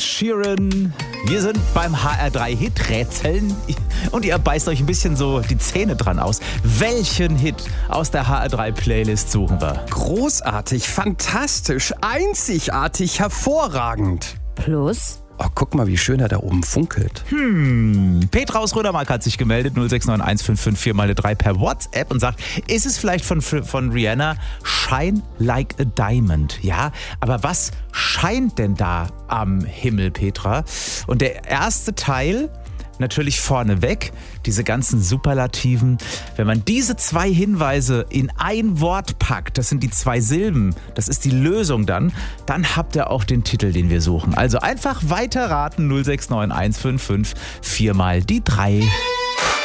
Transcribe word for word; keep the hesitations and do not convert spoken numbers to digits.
Ed Sheeran. Wir sind beim H R drei Hit-Rätseln und ihr beißt euch ein bisschen so die Zähne dran aus. Welchen Hit aus der H R drei Playlist suchen wir? Großartig, fantastisch, einzigartig, hervorragend. Plus? Oh, guck mal, wie schön er da oben funkelt. Hm, Petra aus Rödermark hat sich gemeldet, null sechs neun eins fünf fünf vier mal drei per WhatsApp und sagt, ist es vielleicht von, von Rihanna Shine Like a Diamond? Ja, aber was scheint denn da am Himmel, Petra? Und der erste Teil, natürlich vorneweg, diese ganzen Superlativen. Wenn man diese zwei Hinweise in ein Wort packt, das sind die zwei Silben, das ist die Lösung dann, dann habt ihr auch den Titel, den wir suchen. Also einfach weiter raten, null sechs neun eins fünf fünf vier mal die drei.